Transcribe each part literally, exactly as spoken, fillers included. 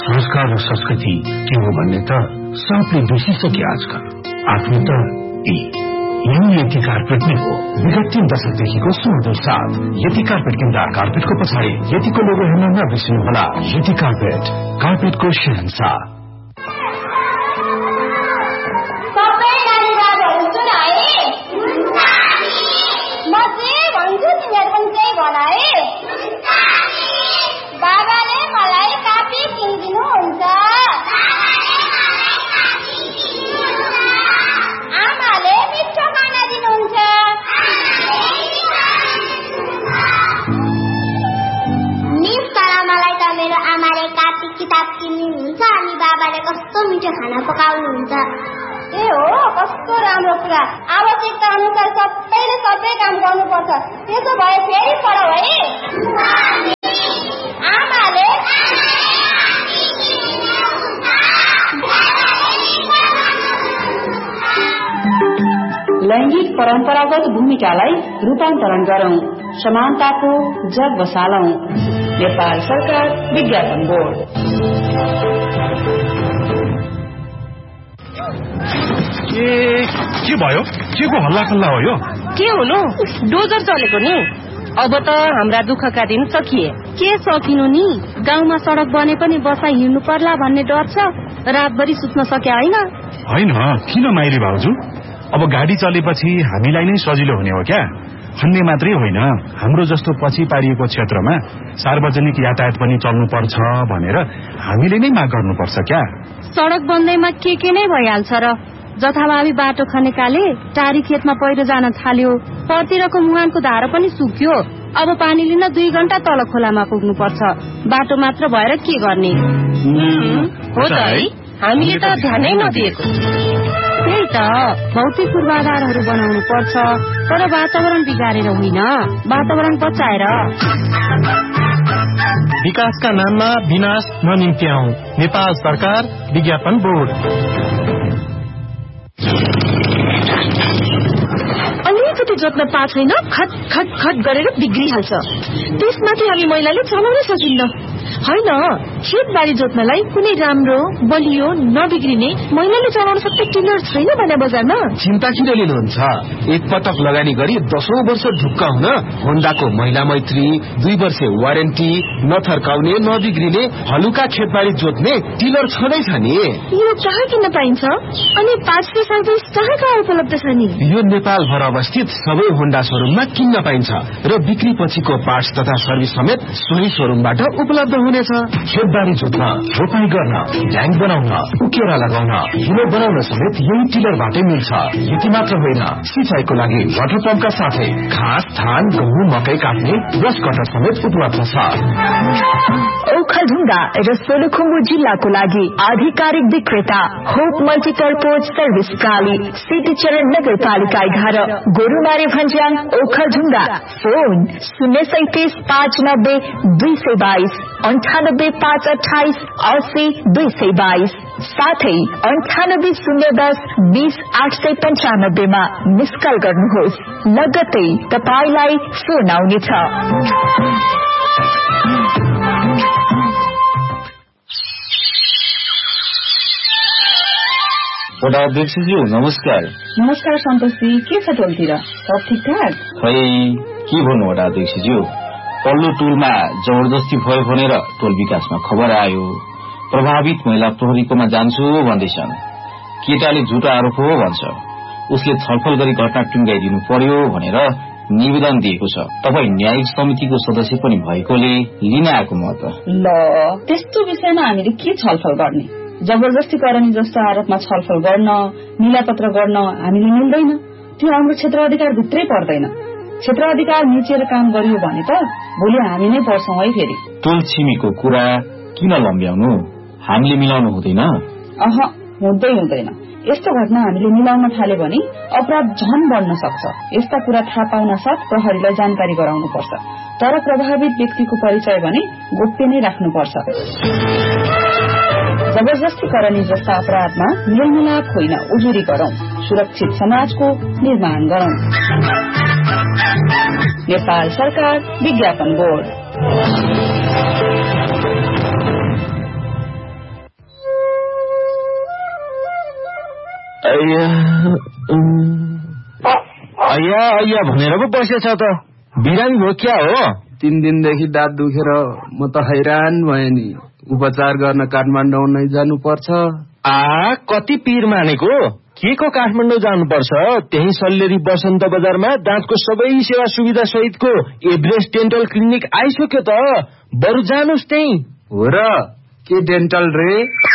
संस्कार र संस्कृति के हो भन्ने त सबले बिर्सिसके आजकल। आफ्नो त यही यति कार्पेट नै हो। विगत तीन दशकदेखिको सुमधुर साथ यति कार्पेट किन्दा कार्पेटको पछाडि यतिको लोगो हेर्न नबिर्सिनुहोला। यति कार्पेट, कार्पेटको शहंशाह। बाबाले मलाई कापी किनिदिनुहुन्छ। आमाले मिठो खाना दिनुहुन्छ। मिस तर मलाई त मेरो आमाले कापी किताब किनिदिनुहुन्छ अनि बाबाले कस्तो मिठो खाना पकाउनुहुन्छ। ए हो, कस्तो राम्रो कुरा। आवश्यकता अनुसार सबैले सबै काम गर्नुपर्छ। त्यसो भए फेरि पढौ है। आमाले लैंगिक परम्परागत भूमिकालाई रूपान्तरण गरौं, समानताको जग बसालौं। नेपाल सरकार विज्ञापन बोर्ड। ए के भयो? के को हल्ला खल्ला हो यो? के हुनु, डोजर चलेको नि। अब त हाम्रा दुःखका दिन सकिए। के सकिनु नि, गाउँमा सडक बने पनि बसाइ हिँड्नु पर्ला भन्ने डर छ। रातभरि सुत्न सके होइन? होइन, किन माइली भाउजू? अब गाडी चलेपछि हामीलाई नै सजिलो हुने हो क्या? अन्य मात्रै होइन, हाम्रो जस्तो पछि पारिएको क्षेत्रमा सार्वजनिक यातायात पनि चल्नु पर्छ भनेर हामीले नै माग गर्नुपर्छ क्या? सडक बन्दैमा के के नै भइहाल्छ र। जथाभावी बाटो खनेकाले टारी खेतमा पहिरो जान थाल्यो। परतिरको मुहानको धारो पनि सुक्यो। अब पानी लिन दुई घण्टा तल खोलामा पुग्नु पर्छ। बाटो मात्र भएर के गर्ने? हो त है, हामीले त ध्यानै नदिएको। त्यही त, भौतिक पूर्वाधारहरू बनाउनु पर्छ, तर वातावरण बिगारेर होइन, वातावरण बचाएर। विकासका नाममा विनाश ननिम्त्याउँ। नेपाल सरकार विज्ञापन बोर्ड। अलिकति जोत्न पाएको छैन, खट खट खट गरेर बिग्रिहाल्छ। त्यसमाथि हामी महिलाले चलाउनै सकिन्न। होइन, खेतबारी जोत्नलाई कुनै राम्रो बलियो नबिग्रिने महिलाले चलाउन सक्ने टिलर छैन भने बजारमा। चिन्ता किन लिनुहुन्छ? एक पटक लगानी गरी दशौं वर्ष ढुक्क हुन होन्डाको महिला मैत्री, दुई वर्ष वारेन्टी, नथर्काउने नबिग्रिने हलुका खेतबारी जोत्ने टिलर छँदैछ नि। यो कहाँ किन्न पाइन्छ अनि पार्ट्सको सर्भिस कहाँ कहाँ उपलब्ध छ नि? यो नेपाल भर अवस्थित सबै होन्डा शोरूममा किन्न पाइन्छ र बिक्री पछिको पार्ट्स तथा सर्भिस समेत सोही शोरूमबाट उपलब्ध हुनेछ। खेतबारी जोत्न, रोपाई गर्न, ढ्याङ बनाउन, उकेरा लगाउन, हिलो बनाउन समेत यही टिलरबाटै मिल्छ। यति मात्र होइन, सिंचाइको लागि वाटर पम्पका साथै घाँस, धान, गहुँ, मकै काट्ने ब्रस कटर समेत उपलब्ध छ। ओखलढुङ्गा र सोलुखुम्बु जिल्लाको लागि आधिकारिक विक्रेता होप मल्टिपर्पोज सर्भिस प्राली, सिटी चरण नगरपालिका एघार, गोरुमारी भन्ज्याङ, ओखलढुङ्गा। फोन शून्य सैतिस पाँच नब्बे दुई सय बाइस, अन्ठानब्बे पाँच अठाइस अस्सी दुई सय बाइस, साथै अन्ठानब्बे शून्य दस बीस आठ सय पन्चानब्बेमा मिस कल गर्नुहोस्। लगत्तै तपाईलाई फोन आउनेछ। वडा अध्यक्षज्यू नमस्कार। नमस्कार सन्तोषजी, के छ टोलतिर? सब ठिकठाक? खै के भन्नु वडा अध्यक्षज्यू, पल्लो टोलमा जबरजस्ती भयो भनेर टोल विकासमा खबर आयो। प्रभावित महिला प्रहरीकोमा जान्छु भन्दैछन्। केटाले झुटो आरोप हो भन्छ। उसले छलफल गरी घटना टुङ्गाइदिनु पर्यो भनेर निवेदन दिएको छ। तपाईँ न्यायिक समितिको सदस्य पनि भएकोले लिन आएको म त। ल, त्यस्तो विषयमा हामीले के छलफल गर्ने? जबरजस्ती करनी जस्तो आरोपमा छलफल गर्न, मिलापत्र गर्न हामीले मिल्दैन। त्यो हाम्रो क्षेत्र अधिकार भित्रै पर्दैन। क्षेत्र अधिकार मिचेर काम गरियो भने त भोलि हामी नै पर्छौं है फेरि। टोल छिमेको कुरा किन लम्ब्याउनु? हामीले मिलाउनु हुँदैन? अह, हुँदै हुँदैन। यस्तो घटना हामीले मिलाउन थाल्यो भने अपराध झन बढ्न सक्छ। यस्ता कुरा थाहा पाउन साथ प्रहरीलाई जानकारी गराउनुपर्छ। तर प्रभावित व्यक्तिको परिचय भने गोप्य नै राख्नुपर्छ। जबरजस्ती करनी जस्ता अपराधमा मेलमिलाप होइन, उजुरी गरौं। सुरक्षित समाजको निर्माण गरौं। नेपाल सरकार विज्ञापन बोर्ड। अय्या अय्या भनेर पो बसेछ त। बिरामी हो क्या हो? तीन दिनदेखि दाँत दुखेर म त हैरान भए नि। उपचार गर्न काठमाडौँ नै जानु पर्छ। आ कति पीर मानेको? के को काठमाडौँ जानुपर्छ? त्यही सल्लेरी बसन्त बजारमा दाँतको सबै सेवा सुविधा सहितको एभरेस्ट डेन्टल क्लिनिक आइसक्यो त। बरु जानुस् त्यही। हो र? के डेन्टल रे?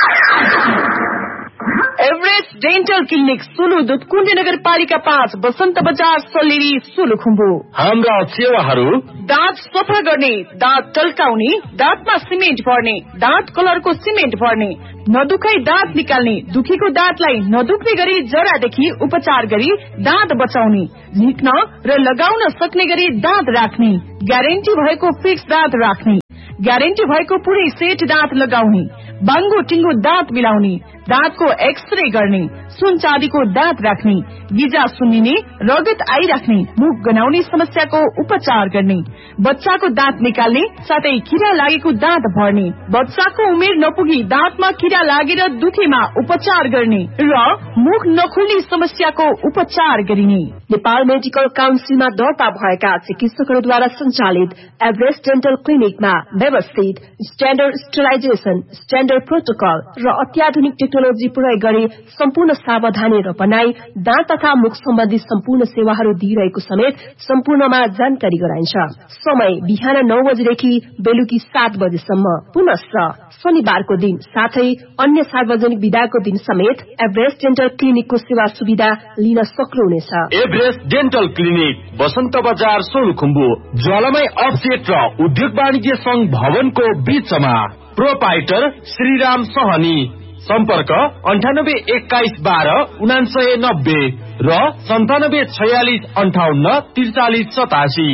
Everest dental clinic Sulu Dudhkund नगरपालिका पाँच बसन्त बजार सल्लेरी सोलुखुम्बु। हाम्रा सेवाहरू: दाँत सफा गर्ने, दाँत टल्काउने, दाँतमा सिमेन्ट भर्ने, दाँत कलरको सिमेन्ट भर्ने, नदुखाई दाँत निकाल्ने, दुखेको दाँतलाई नदुख्ने गरी जरादेखि उपचार गरी दाँत बचाउने, झिक्न र लगाउन सक्ने गरी दाँत राख्ने, ग्यारेन्टी भएको फिक्स दाँत राख्ने, ग्यारेन्टी भएको पुरै सेट दाँत लगाउने, बाङ्गो टिङ्गो दाँत मिलाउने, दाँतको एक्सरे गर्ने, सुन चाँदीको दाँत राख्ने, गिजा सुन्निने, रगत आइराख्ने, मुख गनाउने समस्याको उपचार गर्ने, बच्चाको दाँत निकाल्ने साथै किरा लागेको दाँत भर्ने, बच्चाको उमेर नपुगी दाँतमा किरा लागेर दुखेमा उपचार गर्ने र मुख नखुल्ने समस्याको उपचार गरिने। नेपाल मेडिकल काउन्सिलमा दर्ता भएका चिकित्सकहरूद्वारा सञ्चालित एभरेस्ट डेन्टल क्लिनिकमा व्यवस्थित स्ट्याण्डर्ड स्टरलाइजेसन, स्ट्याण्डर्ड प्रोटोकल र अत्याधुनिक टेक्नोलोजी प्रयोग गरी सम्पूर्ण सावधानी र बनाई दाँत तथा मुख सम्बन्धी सम्पूर्ण सेवाहरू दिइरहेको समेत सम्पूर्णमा जानकारी गराइन्छ। समय बिहान नौ बजेदेखि बेलुकी सात बजेसम्म। पुनश्च शनिबारको दिन साथै अन्य सार्वजनिक विदाको दिन समेत एभरेस्ट डेन्टल क्लिनिकको सेवा सुविधा लिन सक्नुहुनेछ। एभरेस्ट डेन्टल क्लिनिक बसन्त बजार सोलुखुम्बु, ज्वालामाई अफसेट र उद्योग वाणिज्य संघ भवनको बीचमा। प्रोपाइटर श्रीराम सहनी। सम्पर्क अन्ठानब्बे एक्काइस बाह्र उनासय नब्बे र सन्तानब्बे छयालिस अन्ठाउन्न त्रिचालिस सतासी।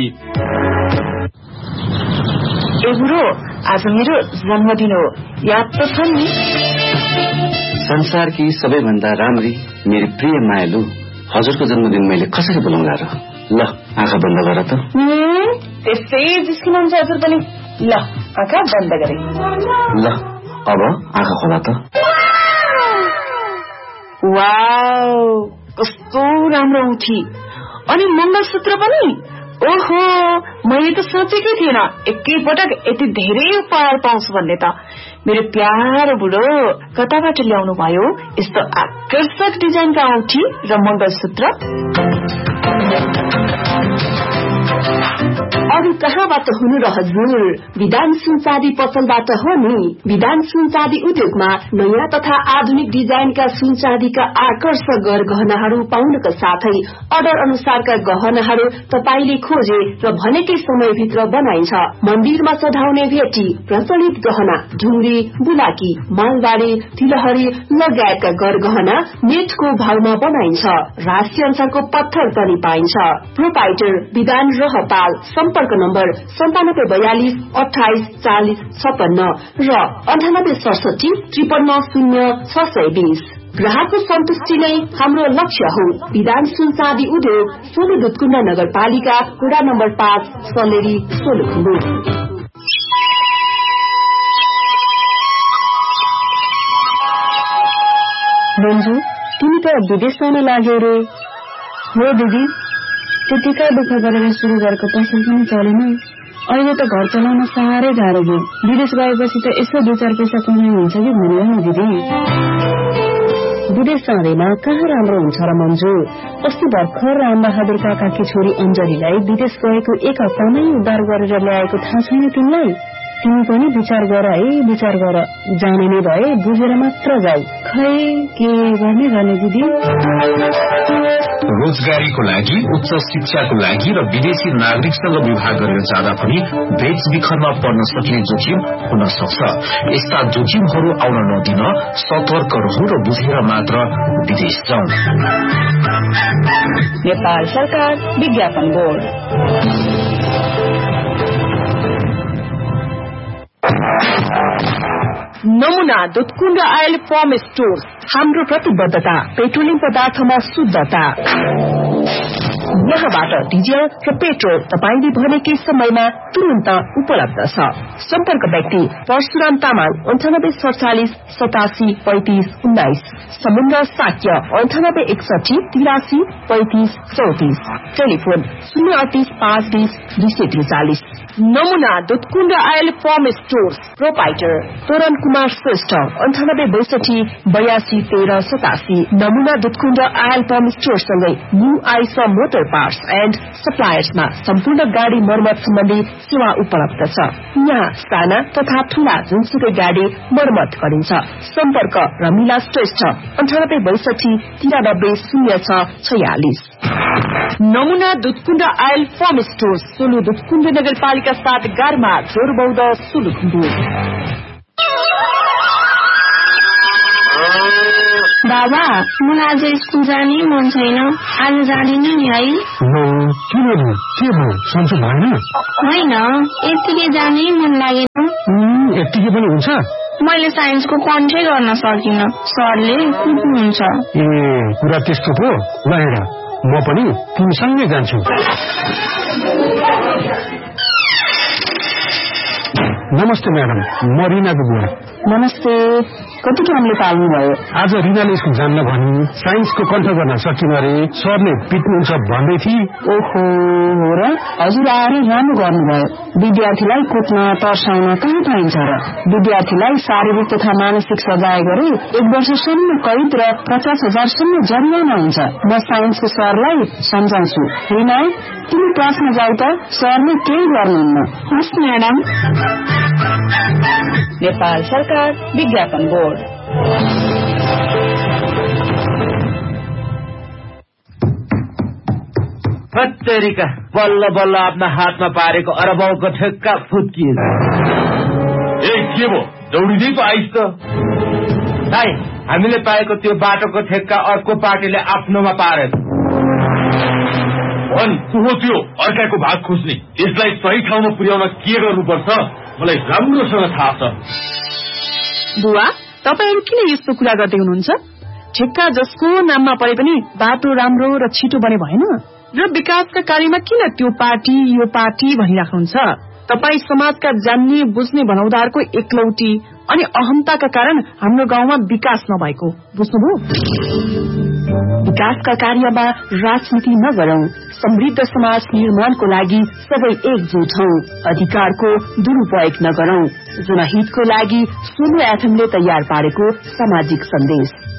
ए बुढो, आज मेरो जन्मदिन हो, याद त छ नि? संसारकी सबैभन्दा राम्री मेरी प्रिय मायालु, हजुरको जन्मदिन मैले कसरी बोलाउँला र? ल आँखा बन्द गर त। त्यसै जिस्किनुहुन्छ हजुर पनि। ल आँखा बन्द गरे। ल अब आँखा खोला त। वाउ, कस्तो राम्रो उठी। अनि मङ्गलसूत्र पनि? ओहो, मैले त सोचेकै थिएन एकैपटक यति धेरै उपहार पाउँछु भन्ने त। मेरो प्यारो बुढो, कताबाट ल्याउनु भयो यस्तो आकर्षक डिजाइनका औठी र मङ्गलसूत्र? अरू कहाँबाट हुनु र हजुर? विधान सुन चाँदी पसलबाट हो नि। विधान सुन चाँदी उद्योगमा नयाँ तथा आधुनिक डिजाइनका सुन चाँदीका आकर्षक गहनाहरू पाउनका साथै अर्डर अनुसारका गहनाहरू तपाईले खोजे र भनेकै समयभित्र बनाइन्छ। मन्दिरमा चढाउने भेटी, प्रचलित गहना, ढुङ्ग्री, बुलाकी, मालबारी, तिलहरी लगायतका गहना नेटको भावमा बनाइन्छ। राशि अनुसारको पत्थर पनि पाइन्छ। प्रोपाइटर विधान रहपाल। सम्पर्क नम्बर सन्तानब्बे बयालिस अठाइस चालिस छपन्न र अन्ठानब्बे सडसठी त्रिपन्न शून्य छ सय बीस। ग्राहकको सन्तुष्टि नै हाम्रो लक्ष्य हो। विधान सुन चाँदी उद्योग, सोलु दुधकुण्ड नगरपालिका, वडा नम्बर पाँच, सल्लेरी, सोलुखुम्बु। मन्जु, तिमी त विदेश जान लाग्यौ रे? हो दिदी, त्यतिकै दुःख गरेर सुरु गरेको पसल पनि चलेन। अहिले त घर चलाउन साह्रै गाह्रो भयो। विदेश गएपछि त यसो दुई चार पैसा कमाइ हुन्छ कि भनेर नि दिदी। विदेश जाँदैमा कहाँ राम्रो हुन्छ र मन्जु? अस्ति भर्खर रामबहादुर काकाकी छोरी अञ्जलीलाई विदेश गएको एक हप्तामै उद्धार गरेर ल्याएको थाहा छैन तिमीलाई? तिमी पनि विचार गर है, विचार गर। जाने नै भए बुझेर मात्र जाऊ। खै के गर्ने गर्ने दिदी? रोजगारीको लागि, उच्च शिक्षाको लागि र विदेशी नागरिकसँग विवाह गरेर जाँदा पनि बेचबिखनमा पर्न सक्ने जोखिम हुन सक्छ। यस्ता जोखिमहरू आउन नदिन सतर्क रहौं र बुझेर मात्र विदेश जाउँ। नेपाल सरकार विज्ञापन बोर्ड। नमुना दुधकुण्ड आयल फर्म स्टोर। हाम्रो प्रतिबद्धता पेट्रोलियम पदार्थमा शुद्धता। यहाँबाट डिजल र पेट्रोल तपाईले भनेकै समयमा तुरन्त उपलब्ध छ। सम्पर्क व्यक्ति परशुराम तामाङ अन्ठानब्बे सडचालिस सतासी पैंतिस उन्नाइस, समुद्र साक्य अन्ठानब्बे एकसठी तिरासी पैंतिस चौतिस, टेलिफोन शून्य अडतीस पाँच बीस दुई सय त्रिचालिस। नमुना Dudhkund oil form stores proprietor तोरण कुमार श्रेष्ठ अन्ठानब्बे बैसठी बयासी तेह्र सतासी। नमुना Dudhkund oil form स्टोरसँगै new Aisa motor parts and सप्लायर्समा सम्पूर्ण गाड़ी मर्मत सम्बन्धी सेवा उपलब्ध छ। यहाँ साना तथा ठूला जुनसुकै गाड़ी मर्मत गरिन्छ। सम्पर्क रमिला श्रेष्ठ अन्ठानब्बे बैसठी तिरानब्बे शून्य छ छयालिस। नमुना Dudhkund oil form store Solu Dudhkund नगरपालिका साथ गारमा जोरबौद सोलुखुम्बु। बाबा मलाई आज स्कुल जाने मन छैन, आज जाँदिन नि है। किन के भयो सन्चो भएन? होइन यतिकै जानै मन लागेन। यतिकै पनि हुन्छ? मैले साइन्सको कन्ट्रै गर्न सकिन, सरले कुट्नुहुन्छ। ए कुरा त्यस्तो पो। ल हेर म पनि तिमीसँगै जान्छु। नमस्ते म्याडम, म रिनाको बुवा। नमस्ते, कति कामले पाल्नुभयो? आज रिनाले स्कुल जान्न भनी साइन्सको कन्ठ गर्न सकिन अरे, सरले पिट्नुहुन्छ भन्दै थिए। ओहो हो र, हजुर आएर राम्रो गर्नुभयो। विद्यार्थीलाई कुट्न तर्साउन कहाँ पाइन्छ र? विद्यार्थीलाई शारीरिक तथा मानसिक सजाय गरे एक वर्षसम्म कैद र पचास हजारसम्म जरिवाना हुन्छ। म साइन्सको सरलाई सम्झाउँछु। रिना तिमी क्लासमा जाऊ त, सरले केही गर्नुहुन्न। हस् म्याडम। नेपाल सरकार विज्ञापन बोर्ड। तरिका बल्ल बल्ल आफ्ना हातमा पारेको अरबौको ठेक्का फुत्किए। ए के भो दौडिँदै पो आइस त? भाइ हामीले पाएको त्यो बाटोको ठेक्का अर्को पार्टीले आफ्नोमा पारेको। भन् को हो त्यो अर्काको भाग खोज्ने? यसलाई सही ठाउँमा पुर्याउन के गर्नुपर्छ मलाई राम्रोसँग थाहा छ। बुवा तपाईहरु किन यस्तो कुरा गर्दै हुनुहुन्छ? ठेक्का जसको नाममा परे पनि बाटो राम्रो र छिटो बने भएन र विकासका कार्यमा किन त्यो पार्टी यो पार्टी भनिराख्नुहुन्छ? तपाई समाजका जान्ने बुझ्ने भनौदारको एकलौटी अनि अहमताका कारण हाम्रो गाउँमा विकास नभएको बुझ्नुभयो? विकासका कार्यमा राजनीति नगरौं, समृद्ध समाज निर्माणको लागि सबै एकजुट हौं। अधिकारको दुरुपयोग नगरौं। जनहितको लागि सोलो एफएमले तयार पारेको सामाजिक सन्देश।